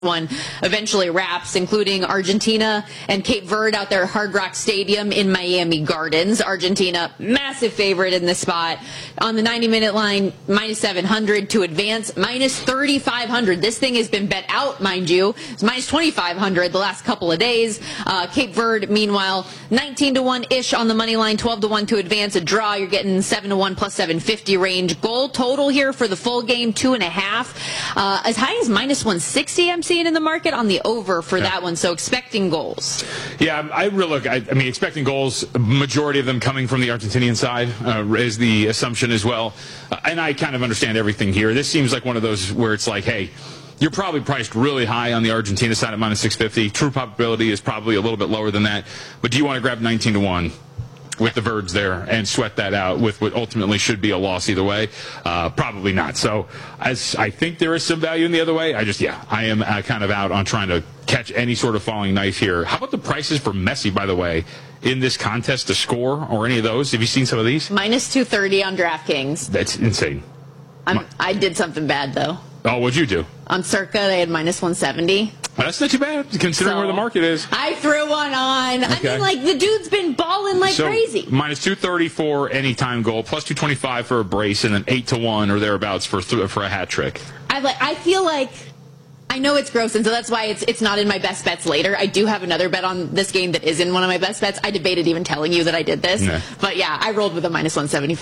one eventually wraps, including Argentina and Cape Verde out there at Hard Rock Stadium in Miami Gardens. Argentina, massive favorite in this spot. On the 90-minute line, minus 700 to advance, minus 3,500. This thing has been bet out, mind you. It's minus 2,500 the last couple of days. Cape Verde, meanwhile, 19-1-ish on the money line, 12-1 to advance. A draw, you're getting 7-1 plus 750 range. Goal total here for the full game, 2.5. As high as minus 160, I'm seeing in the market on the over for that one, so expecting goals. Yeah, I mean, expecting goals, majority of them coming from the Argentinian side is the assumption as well. And I kind of understand everything here. This seems like one of those where it's like, hey, you're probably priced really high on the Argentina side at minus 650. True probability is probably a little bit lower than that. But do you want to grab 19-1? With the Verds there and sweat that out with what ultimately should be a loss either way? Probably not. So as I think there is some value in the other way, I am kind of out on trying to catch any sort of falling knife here. How about the prices for Messi, by the way, in this contest to score or any of those? Have you seen some of these? Minus 230 on DraftKings. That's insane. I did something bad, though. Oh, what'd you do? On Circa, they had minus 170. That's not too bad, considering where the market is. I threw one on. Okay. I mean, like, the dude's been balling like crazy. Minus 230 for anytime goal, plus 225 for a brace, and then 8-1 or thereabouts for a hat trick. I feel like, I know it's gross, and so that's why it's not in my best bets later. I do have another bet on this game that is in one of my best bets. I debated even telling you that I did this. Yeah. But yeah, I rolled with a minus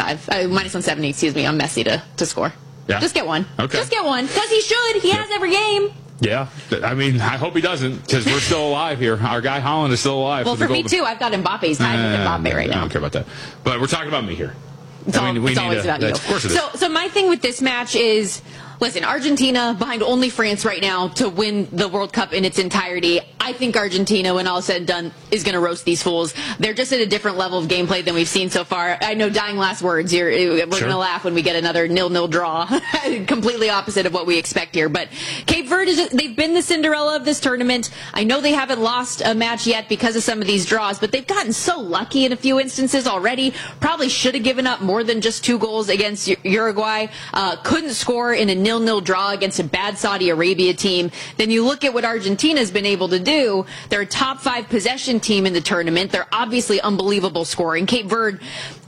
170, on Messi to score. Yeah. Just get one. Okay. Just get one. Because he should. He has every game. Yeah. I mean, I hope he doesn't, because we're still alive here. Our guy Holland is still alive. Well, for me, too. I've got Mbappe's tied with Mbappe right now. I don't care about that. But we're talking about me here. It's always about you. Of course it is. So my thing with this match is, listen, Argentina behind only France right now to win the World Cup in its entirety. I think Argentina, when all is said and done, is going to roast these fools. They're just at a different level of gameplay than we've seen so far. I know, dying last words. We're going to laugh when we get another 0-0 draw. Completely opposite of what we expect here. But Cape Verde, they've been the Cinderella of this tournament. I know they haven't lost a match yet because of some of these draws, but they've gotten so lucky in a few instances already. Probably should have given up more than just 2 goals against Uruguay. Couldn't score in a 0-0 draw against a bad Saudi Arabia team. Then you look at what Argentina's been able to do. They're a top 5 possession team in the tournament. They're obviously unbelievable scoring. Cape Verde,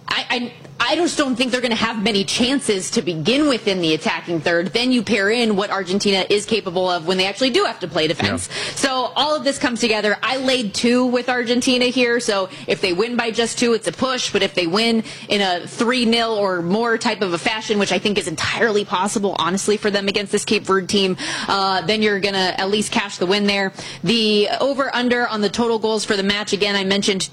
I just don't think they're going to have many chances to begin with in the attacking third. Then you pair in what Argentina is capable of when they actually do have to play defense. Yeah. So all of this comes together. I laid 2 with Argentina here. So if they win by just 2, it's a push. But if they win in a 3-0 or more type of a fashion, which I think is entirely possible, honestly, for them against this Cape Verde team, then you're going to at least cash the win there. The over-under on the total goals for the match, again, I mentioned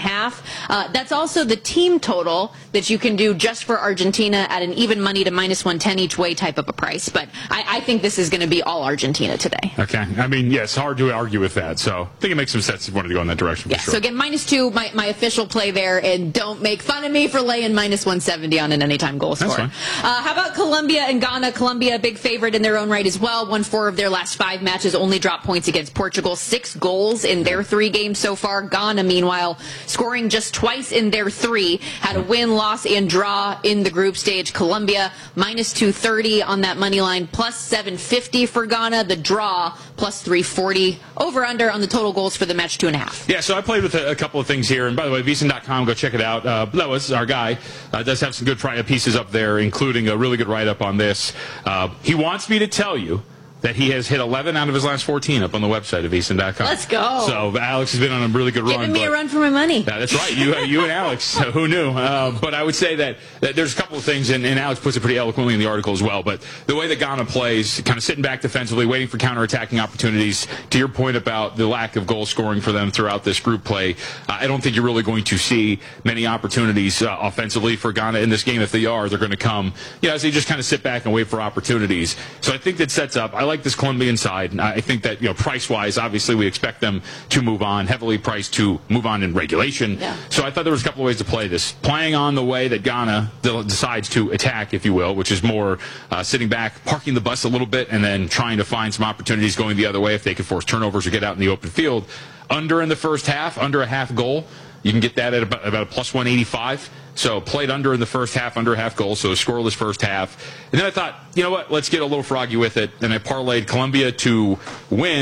2.5. That's also the team total that you can do just for Argentina at an even money to minus 110 each way type of a price. But I think this is going to be all Argentina today. Okay. I mean, yeah, it's hard to argue with that. So I think it makes some sense if you wanted to go in that direction. Yeah, for sure. So again, minus 2, my official play there. And don't make fun of me for laying minus 170 on an anytime goal score. That's fine. How about Colombia and Ghana? Colombia, a big favorite in their own right as well. Won 4 of their last 5 matches. Only dropped points against Portugal. 6 goals in their 3 games so far. Ghana, meanwhile, scoring just twice in their 3. Had a win, loss, and draw in the group stage. Colombia, minus 230 on that money line, plus 750 for Ghana. The draw, plus 340. Over-under on the total goals for the match, 2.5. Yeah, so I played with a couple of things here. And by the way, VSiN.com, go check it out. That was our guy. Does have some good pieces up there, including a really good write-up on this. He wants me to tell you that he has hit 11 out of his last 14 up on the website of VSiN.com. Let's go. So Alex has been on a really good run. Giving me a run for my money. Yeah, that's right. You and Alex. Who knew? But I would say that there's a couple of things, and Alex puts it pretty eloquently in the article as well, but the way that Ghana plays, kind of sitting back defensively, waiting for counterattacking opportunities, to your point about the lack of goal scoring for them throughout this group play, I don't think you're really going to see many opportunities offensively for Ghana in this game. If they are, they're going to come as they just kind of sit back and wait for opportunities. So I think that sets up. I like this Colombian side. I think that, price-wise, obviously we expect them to move on, heavily priced to move on in regulation. Yeah. So I thought there was a couple of ways to play this. Playing on the way that Ghana decides to attack, if you will, which is more sitting back, parking the bus a little bit, and then trying to find some opportunities going the other way if they can force turnovers or get out in the open field. Under in the first half, under a half goal. You can get that at about a plus 185. So played under in the first half, under half goal, so a scoreless first half. And then I thought, you know what, let's get a little froggy with it. And I parlayed Columbia to win.